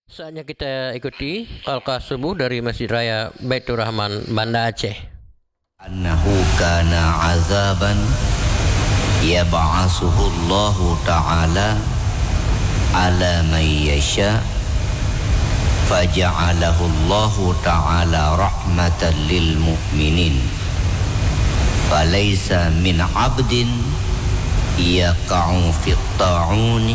Saatnya kita ikuti Qalqah Subuh dari Masjid Raya Baitur Rahman, Banda Aceh. Annahu kana azaban yab'asuhu Allah Ta'ala ala man yasha faja'alahu Allah Ta'ala rahmatan lil mu'minin falaysa min 'abdin yaqa'u fit ta'uni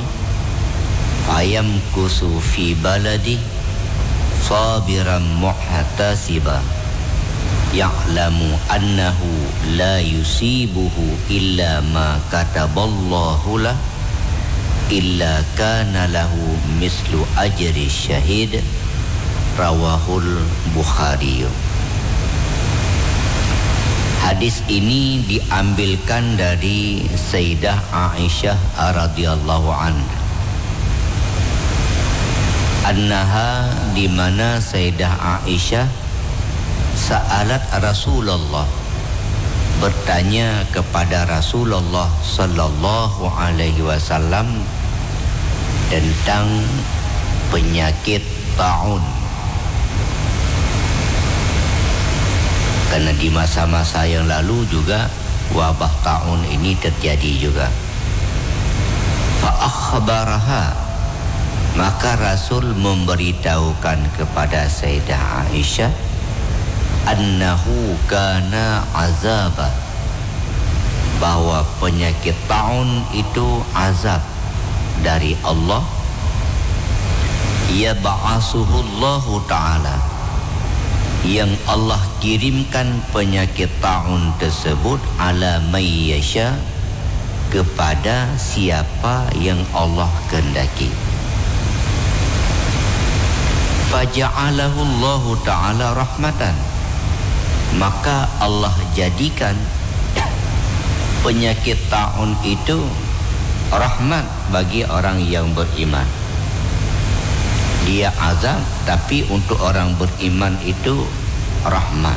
ayamkusu fi baladi sabiran muhtasiba ya'lamu annahu la yusibuhu illa ma kataballahu lah illa kana lahu mislu ajri syahid. Rawahul Bukhari. Hadis ini diambilkan dari Sayyidah Aisyah radhiyallahu anha. Annaha, di mana Sayyidah Aisyah sa'alat Rasulullah, bertanya kepada Rasulullah sallallahu alaihi wasallam tentang penyakit taun. Karena di masa-masa yang lalu juga wabah taun ini terjadi juga. Fa akhbaraha, maka Rasul memberitahukan kepada Sayyidah Aisyah annahu kana azaba, bahwa penyakit taun itu azab dari Allah. Ya ba'asuhullahu ta'ala, yang Allah kirimkan penyakit taun tersebut ala mayyasha, kepada siapa yang Allah kehendaki. Faja'alahu Allah Ta'ala rahmatan, maka Allah jadikan penyakit taun itu rahmat bagi orang yang beriman. Dia azab, tapi untuk orang beriman itu rahmat.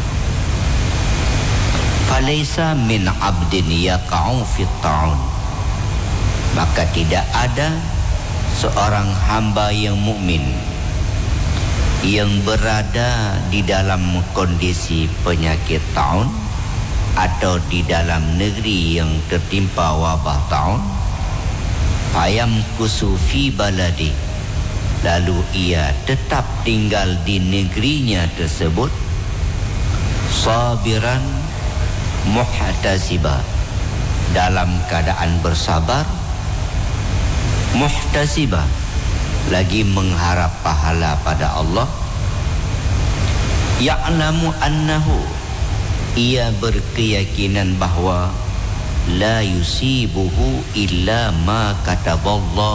Falaysa min 'abdin yaqa'u fit taun, maka tidak ada seorang hamba yang mukmin yang berada di dalam kondisi penyakit taun atau di dalam negeri yang tertimpa wabah taun, ayam kusufi baladi, lalu ia tetap tinggal di negerinya tersebut, sabiran muhtasiba, dalam keadaan bersabar, muhtasiba, lagi mengharap pahala pada Allah. Ya'lamu annahu, ia berkeyakinan bahawa la yusibuhu illa ma kataballahu